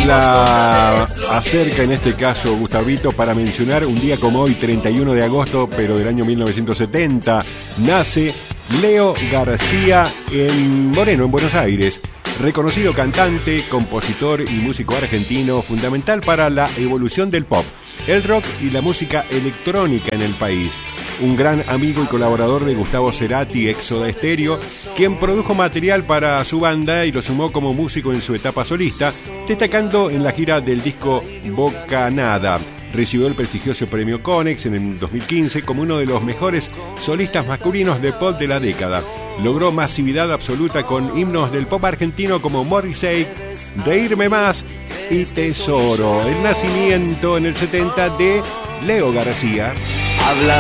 la acerca en este caso Gustavito para mencionar un día como hoy, 31 de agosto, pero del año 1970, nace Leo García en Moreno, en Buenos Aires. Reconocido cantante, compositor y músico argentino, fundamental para la evolución del pop, el rock y la música electrónica en el país. Un gran amigo y colaborador de Gustavo Cerati, ex Soda Stereo, quien produjo material para su banda y lo sumó como músico en su etapa solista, destacando en la gira del disco Bocanada. Recibió el prestigioso premio Konex en el 2015 como uno de los mejores solistas masculinos de pop de la década. Logró masividad absoluta con himnos del pop argentino como Morrissey, Reírme Más y Tesoro. El nacimiento en el 70 de Leo García.